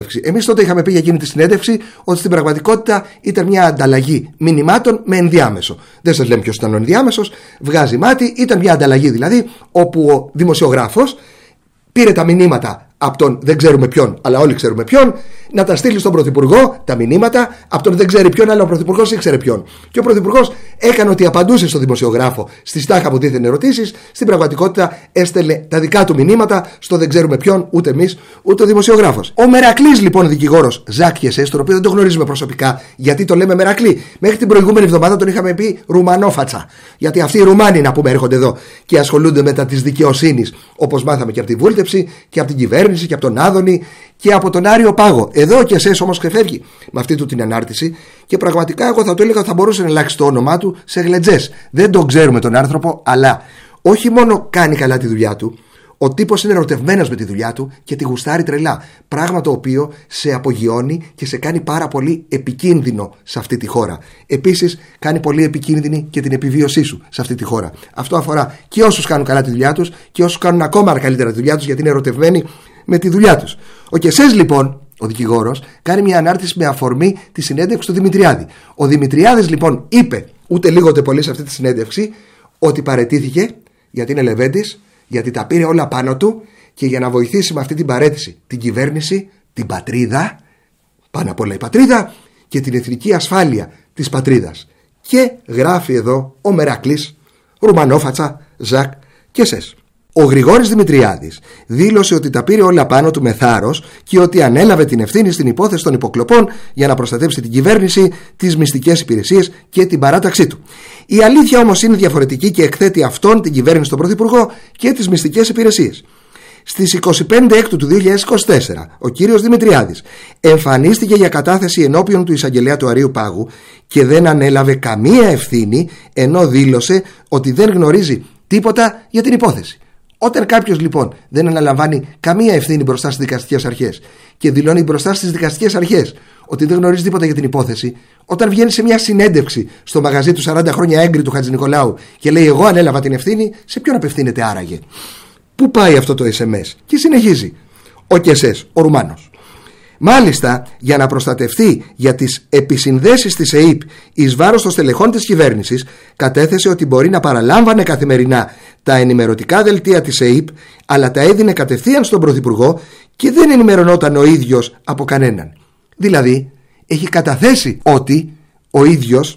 συνέντευξη. Εμείς τότε είχαμε πει για εκείνη τη συνέντευξη ότι στην πραγματικότητα ήταν μια ανταλλαγή μηνυμάτων με ενδιάμεσο. Δεν σας λέμε ποιος ήταν ο ενδιάμεσος, βγάζει μάτι, ήταν μια ανταλλαγή δηλαδή, όπου ο δημοσιογράφος πήρε τα μηνύματα από τον δεν ξέρουμε ποιον, αλλά όλοι ξέρουμε ποιον, να τα στείλει στον Πρωθυπουργό τα μηνύματα από τον δεν ξέρει ποιον, αλλά ο Πρωθυπουργός ήξερε ποιον. Και ο Πρωθυπουργός έκανε ότι απαντούσε στον δημοσιογράφο στις τάχα που τίθενε ερωτήσεις, στην πραγματικότητα έστελνε τα δικά του μηνύματα στο δεν ξέρουμε ποιον, ούτε εμείς, ούτε ο δημοσιογράφος. Ο Μερακλής λοιπόν δικηγόρος Ζακ Κεσέ, τον οποίο δεν τον γνωρίζουμε προσωπικά, γιατί το λέμε Μερακλή. Μέχρι την προηγούμενη εβδομάδα τον είχαμε πει Ρουμανόφατσα. Γιατί αυτοί οι Ρουμάνοι να πούμε έρχονται εδώ και ασχολούνται μετά τη δικαιοσύνη, όπως μάθαμε και από τη βούλτεψη και από την κυβέρνηση και από τον Άδωνη και από τον Άριο Πάγο. Εδώ ο Κεσές όμως ξεφεύγει με αυτή του την ανάρτηση και πραγματικά εγώ θα το έλεγα θα μπορούσε να αλλάξει το όνομά του σε Γλετζές. Δεν τον ξέρουμε τον άνθρωπο, αλλά όχι μόνο κάνει καλά τη δουλειά του, ο τύπος είναι ερωτευμένος με τη δουλειά του και τη γουστάρει τρελά. Πράγμα το οποίο σε απογειώνει και σε κάνει πάρα πολύ επικίνδυνο σε αυτή τη χώρα. Επίσης, κάνει πολύ επικίνδυνη και την επιβίωσή σου σε αυτή τη χώρα. Αυτό αφορά και όσους κάνουν καλά τη δουλειά τους και όσους κάνουν ακόμα καλύτερα τη δουλειά τους, γιατί είναι ερωτευμένοι με τη δουλειά τους. Ο Κεσές λοιπόν, ο δικηγόρος, κάνει μια ανάρτηση με αφορμή τη συνέντευξη του Δημητριάδη. Ο Δημητριάδης λοιπόν είπε, ούτε λίγο ούτε πολύ σε αυτή τη συνέντευξη, ότι παραιτήθηκε γιατί είναι λεβέντης, γιατί τα πήρε όλα πάνω του και για να βοηθήσει με αυτή την παραίτηση την κυβέρνηση, την πατρίδα, πάνω απ' όλα η πατρίδα και την εθνική ασφάλεια της πατρίδας. Και γράφει εδώ ο Μερακλής, Ρουμανόφατσα, Ζακ Κεσές. Ο Γρηγόρης Δημητριάδης δήλωσε ότι τα πήρε όλα πάνω του με θάρρος και ότι ανέλαβε την ευθύνη στην υπόθεση των υποκλοπών για να προστατεύσει την κυβέρνηση, τις μυστικές υπηρεσίες και την παράταξή του. Η αλήθεια όμως είναι διαφορετική και εκθέτει αυτόν, την κυβέρνηση, τον Πρωθυπουργό και τις μυστικές υπηρεσίες. Στις 25 Έκτου του 2024 ο κύριος Δημητριάδης εμφανίστηκε για κατάθεση ενώπιον του εισαγγελέα του Αρείου Πάγου και δεν ανέλαβε καμία ευθύνη, ενώ δήλωσε ότι δεν γνωρίζει τίποτα για την υπόθεση. Όταν κάποιος λοιπόν δεν αναλαμβάνει καμία ευθύνη μπροστά στις δικαστικές αρχές και δηλώνει μπροστά στις δικαστικές αρχές ότι δεν γνωρίζει τίποτα για την υπόθεση, όταν βγαίνει σε μια συνέντευξη στο μαγαζί του 40 χρόνια έγκρι του Χατζηνικολάου και λέει εγώ ανέλαβα την ευθύνη, σε ποιον απευθύνεται άραγε? Πού πάει αυτό το SMS? Και συνεχίζει ο Κεσές, ο Ρουμάνος. Μάλιστα, για να προστατευτεί για τις επισυνδέσεις της ΕΥΠ εις βάρος των στελεχών της κυβέρνησης, κατέθεσε ότι μπορεί να παραλάμβανε καθημερινά τα ενημερωτικά δελτία της ΕΥΠ, αλλά τα έδινε κατευθείαν στον Πρωθυπουργό και δεν ενημερωνόταν ο ίδιος από κανέναν. Δηλαδή, έχει καταθέσει ότι ο ίδιος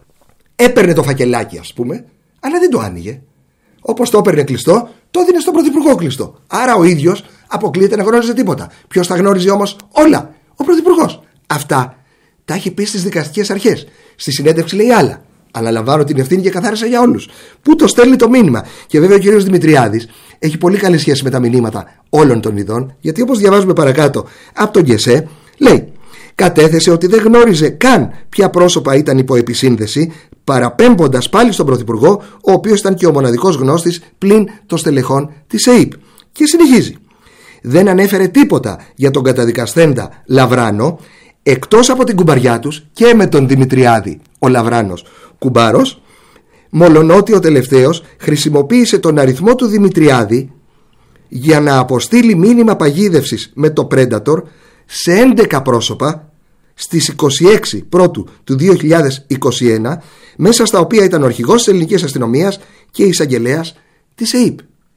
έπαιρνε το φακελάκι, ας πούμε, αλλά δεν το άνοιγε. Όπως το έπαιρνε κλειστό, το έδινε στον Πρωθυπουργό κλειστό. Άρα ο ίδιος αποκλείεται να γνώριζε τίποτα. Ποιος τα γνώριζε όμως όλα? Ο Πρωθυπουργός. Αυτά τα έχει πει στις δικαστικές αρχές. Στη συνέντευξη λέει άλλα. Αναλαμβάνω την ευθύνη και καθάρισα για όλους. Πού το στέλνει το μήνυμα? Και βέβαια ο κ. Δημητριάδης έχει πολύ καλή σχέση με τα μηνύματα όλων των ειδών, γιατί όπως διαβάζουμε παρακάτω από τον Κεσέ, λέει: κατέθεσε ότι δεν γνώριζε καν ποια πρόσωπα ήταν υπό επισύνδεση, παραπέμποντας πάλι στον Πρωθυπουργό, ο οποίος ήταν και ο μοναδικός γνώστης πλην των στελεχών της ΕΥΠ. Και συνεχίζει. Δεν ανέφερε τίποτα για τον καταδικασθέντα Λαβράνο, εκτός από την κουμπαριά τους και με τον Δημητριάδη, ο Λαβράνος κουμπάρος, μολονότι ο τελευταίος χρησιμοποίησε τον αριθμό του Δημητριάδη για να αποστείλει μήνυμα παγίδευσης με το Predator σε 11 πρόσωπα στις 26 Πρώτου του 2021, μέσα στα οποία ήταν ο αρχηγός της ελληνικής αστυνομίας και εισαγγελέας της ΕΥΠ.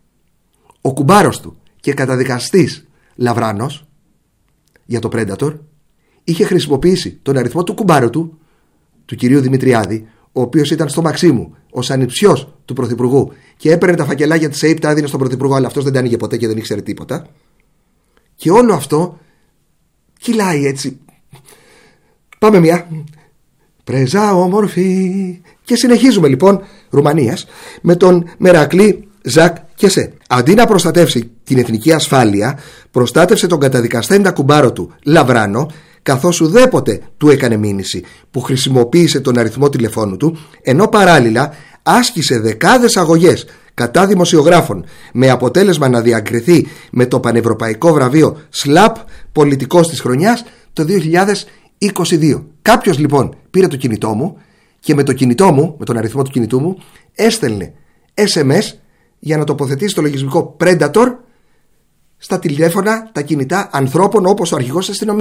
Ο κουμπάρος του και καταδικαστής Λαβράνος για το Predator είχε χρησιμοποιήσει τον αριθμό του κουμπάρου του, του κυρίου Δημητριάδη, ο οποίος ήταν στο Μαξίμου ως ανιψιός του Πρωθυπουργού και έπαιρνε τα φακελάκια της ΕΥΠ, τα έδινε στον Πρωθυπουργό, αλλά αυτός δεν τα άνοιγε ποτέ και δεν ήξερε τίποτα. Και όλο αυτό κυλάει έτσι. Πάμε μια πρεζά όμορφη. Και συνεχίζουμε λοιπόν Ρουμανίας με τον Μερακλή Ζακ Κεσέ. Αντί να προστατεύσει την εθνική ασφάλεια, προστάτευσε τον καταδικαστέντα κουμπάρο του Λαβράνο, καθώς ουδέποτε του έκανε μήνυση που χρησιμοποίησε τον αριθμό τηλεφώνου του, ενώ παράλληλα άσκησε δεκάδες αγωγές κατά δημοσιογράφων, με αποτέλεσμα να διακριθεί με το πανευρωπαϊκό βραβείο ΣΛΑΠ πολιτικός της χρονιάς το 2022. Κάποιος λοιπόν πήρε το κινητό μου και με το κινητό μου, με τον αριθμό του κινητού μου, έστελνε SMS για να τοποθετήσει το λογισμικό Predator στα τηλέφωνα, τα κινητά ανθρώπων όπως ο αρχηγός της αστυνομίας.